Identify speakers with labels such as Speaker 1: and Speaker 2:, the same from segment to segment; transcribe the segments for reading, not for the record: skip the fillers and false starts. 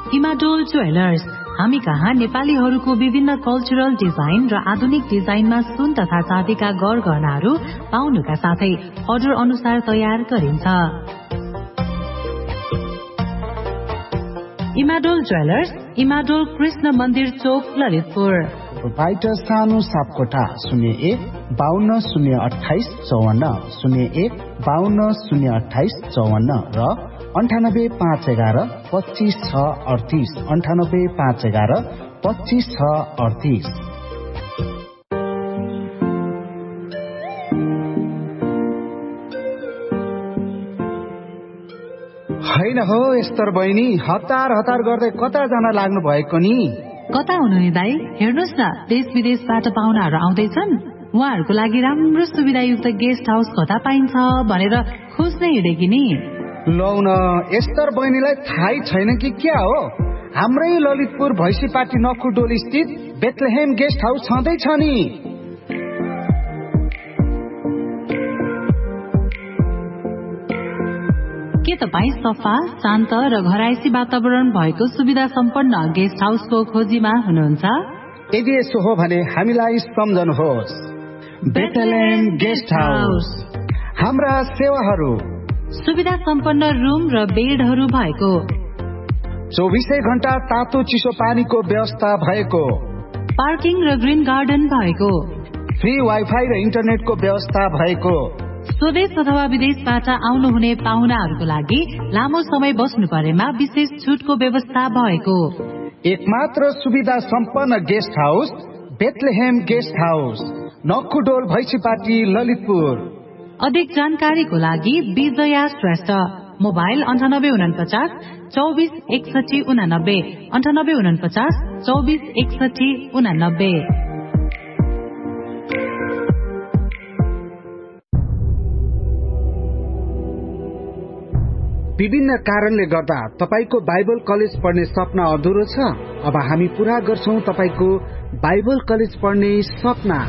Speaker 1: Imadol jewellers, हामी कहाँ नेपालीहरूको विभिन्न कल्चरल डिजाइन र आधुनिक डिजाइनमा सुन तथा चाँदीका गहनाहरू पाउनुका साथै अर्डर अनुसार तयार गरिन्छ। इमाडोल ज्वेलर्स, इमाडोल कृष्ण मन्दिर चोक, ललितपुर।
Speaker 2: प्रोपाइटर सानो सापकोटा 01-52-028-54, 01-52-028-54 र 98-511-25-638, 98-511-25-638।
Speaker 3: हैन हो यस्तर बहिनी, हतार हतार गर्दै कता जान लाग्नु भएको नि?
Speaker 1: कता हुनु नि दाई? हेर्नुहोस् न, देश विदेशबाट पाहुनाहरू आउँदैछन्। उहाँहरूको लागि राम्रो सुविधायुक्त गेस्ट हाउस कता पाइन्छ भनेर खोज्दै हिँडेकी नि।
Speaker 3: लौ न, यस्तर बहिनीलाई थाहै छैन कि क्या हो? हाम्रै ललितपुर भैँसीपाटी नखुडोल स्थित बेथलेहेम गेस्ट हाउस छँदैछ नि।
Speaker 1: के तपाईँ सफा, शान्त र घरायसी वातावरण भएको सुविधा सम्पन्न गेस्ट हाउसको खोजीमा हुनुहुन्छ?
Speaker 3: यदि यसो हो भने हामीलाई सम्झनुहोस्। Bethlehem guest house. हाम्रा सेवाहरू:
Speaker 1: सुविधा सम्पन्न रूम र बेडहरू भएको,
Speaker 3: 24 घण्टा तातो चिसो पानीको व्यवस्था भएको,
Speaker 1: पार्किङ र ग्रीन गार्डन भएको,
Speaker 3: फ्री वाइफाई र इन्टरनेटको व्यवस्था भएको,
Speaker 1: स्वदेश अथवा विदेशबाट आउनुहुने पाहुनाहरूको लागि लामो समय बस्नु परेमा विशेष छुटको व्यवस्था भएको,
Speaker 3: एकमात्र सुविधा सम्पन्न guest house Bethlehem guest house, नखुडोल Bhainsipati, Lalitpur.
Speaker 1: अधिक जानकारीको लागि विजया श्रेष्ठ, मोबाइल 9849 24 61 89, 9849 24 61 89।
Speaker 3: विभिन्न कारणले गर्दा तपाईको बाइबल कलेज पढ्ने सपना अधुरो छ? अब हामी पूरा गर्छौं तपाईको बाइबल कलेज पढ्ने सपना।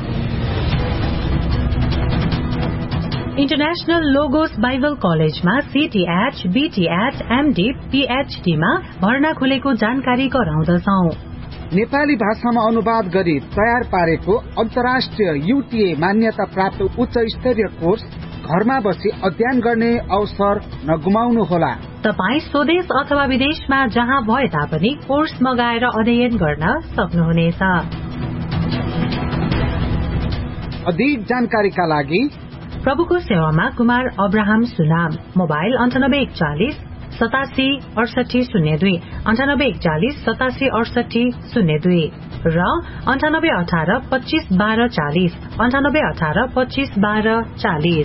Speaker 1: इन्टरनेशनल लोगोस बाइबल कलेजमा CTH, BTH, MD, PhD मा भर्ना खुलेको जानकारी गराउँदछौ।
Speaker 3: नेपाली भाषामा अनुवाद गरी तयार पारेको अन्तर्राष्ट्रिय UTA मान्यता प्राप्त उच्च स्तरीय कोर्स घरमा बसी अध्ययन गर्ने अवसर नगुमाउनुहोला।
Speaker 1: तपाई स्वदेश अथवा विदेशमा जहाँ भए तापनि कोर्स मगाएर अध्ययन गर्न सक्नुहुनेछ।
Speaker 3: अधिक जानकारीका लागि
Speaker 1: प्रभुको सेवामा कुमार अब्राहम सुनाम, मोबाइल 9841 87 68 02, 9841 87 68 02 र 9818 25 12 40, 9818 25 12 40।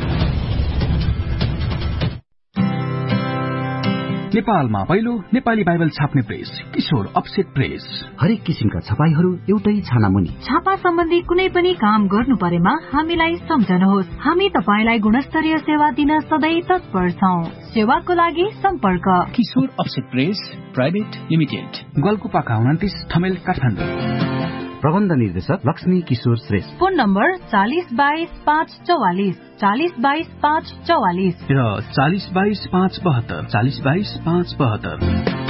Speaker 4: नेपालमा पहिलो नेपाली बाइबल छाप्ने प्रेस किशोर अफसेट प्रेस।
Speaker 5: हरेक किसिमका छपाईहरू एउटै छानामुनि।
Speaker 1: छापा सम्बन्धी कुनै पनि काम गर्नु परेमा हामीलाई सम्झनुहोस्। हामी तपाईलाई गुणस्तरीय सेवा दिन सधैँ तत्पर छौं। सेवाको लागि सम्पर्क
Speaker 4: किशोर offset press private limited, गल्कुपा 29 Thamel, Kathmandu.
Speaker 5: प्रबन्ध निर्देशक लक्ष्मी किशोर श्रेष्ठ।
Speaker 1: फोन नम्बर 4022 544, 4022 544
Speaker 4: र 4022 572, 4022 572।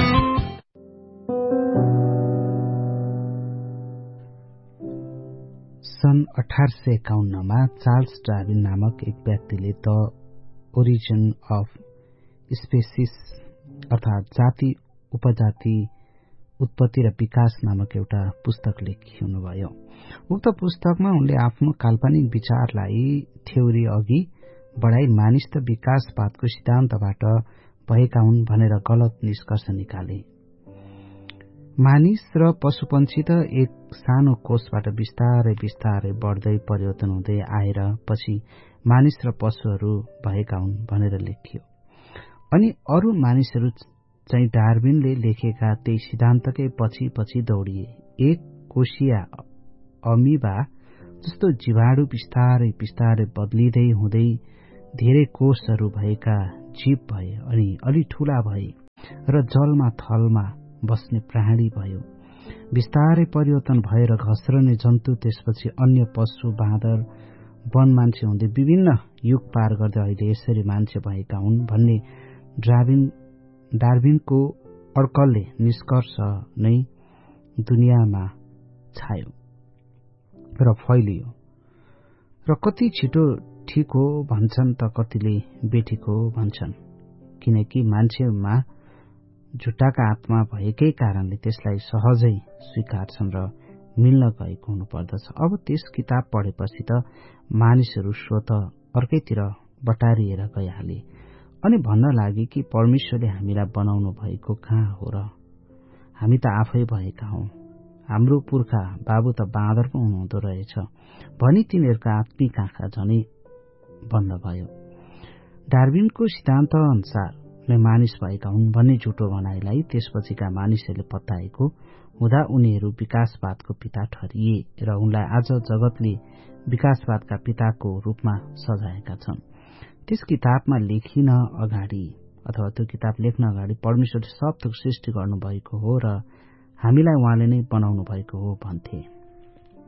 Speaker 2: सन् 1851 मा चार्ल्स डार्विन नामक एक व्यक्तिले द ओरिजिन अफ स्पेसिस अर्थात जाति उपजाति उत्पत्ति र विकास नामक एउटा पुस्तक लेख्नुभयो। उक्त पुस्तकमा उनले आफ्नो काल्पनिक विचारलाई थ्योरी अघि बढाई मानिस त विकासवादको सिद्धान्तबाट भएका हुन् भनेर गलत निष्कर्ष निकाले। मानिस र पशुपन्छी त एक सानो कोषबाट बिस्तारै बिस्तारै बढ्दै परिवर्तन हुँदै आएर पछि मानिस र पशुहरू भएका हुन् भनेर लेखियो। अनि अरू मानिसहरू चाहिँ डार्विनले लेखेका त्यही सिद्धान्तकै पछि पछि दौडिए। एक कोशिया अमिबा जस्तो जीवाणु बिस्तारै बिस्तारै बदलिँदै हुँदै धेरै कोषहरू भएका जीव भए अनि अलि ठूला भए र जलमा थलमा बस्ने प्राणी भयो। बिस्तारै परिवर्तन भएर घस्रने जन्तु, त्यसपछि अन्य पशु, बाँदर, वन मान्छे हुँदै विभिन्न युग पार गर्दै अहिले यसरी मान्छे भएका हुन् भन्ने डार्विनको अर्कलले निष्कर्ष नै दुनियाँमा छायो र फैलियो र कति छिटो ठिक हो भन्छन् त कतिले बेठिक हो भन्छन्, किनकि मान्छेमा झुट्टाका आत्मा भएकै कारणले त्यसलाई सहजै स्वीकार्छन् र मिल्न गएको हुनुपर्दछ। अब त्यस किताब पढेपछि त मानिसहरू स्वत अर्कैतिर बटारिएर गइहाले अनि भन्न लागे कि परमेश्वरले हामीलाई बनाउनु भएको कहाँ हो र हामी त आफै भएका हौं, हाम्रो पुर्खा बाबु त बाँदर पो हुनुहुँदो रहेछ भनी तिनीहरूका आत्मिक आँखा झनै बन्द भयो। डार्विनको सिद्धान्त अनुसार नै मानिस भएका हुन् भन्ने झुटो भनाइलाई त्यसपछिका मानिसहरूले पत्याएको हुँदा उनीहरू विकासवादको पिता ठहरिए र उनलाई आज जगतले विकासवादका पिताको रूपमा सजाएका छन्। त्यस किताबमा लेखिन अगाडि अथवा त्यो किताब लेख्न अगाडि परमेश्वरले सब थोक सृष्टि गर्नुभएको हो र हामीलाई उहाँले नै बनाउनु भएको हो भन्थे।